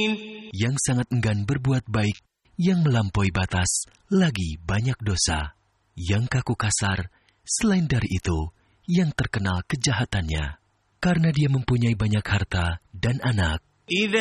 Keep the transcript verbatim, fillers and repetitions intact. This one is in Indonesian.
yang sangat enggan berbuat baik, yang melampaui batas, lagi banyak dosa, yang kaku kasar, selain dari itu, yang terkenal kejahatannya, karena dia mempunyai banyak harta dan anak.